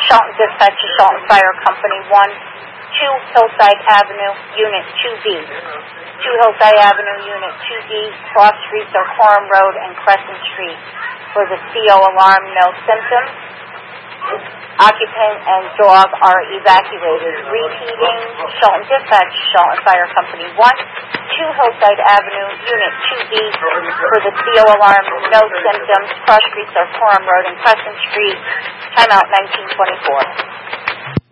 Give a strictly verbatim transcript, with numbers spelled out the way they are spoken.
Shelton Dispatch to Shelton Fire Company one, two Hillside Avenue, Unit two B. two Hillside Avenue, Unit two B, cross streets are Coram Road and Crescent Street. For the C O alarm, no symptoms. Occupant and dog are evacuated. Repeating, Shelton Dispatch, Shelton Fire Company one, two Hillside Avenue, Unit two B. For the C O alarm, no symptoms. Cross streets are Coram Road and Crescent Street. Timeout nineteen twenty-four.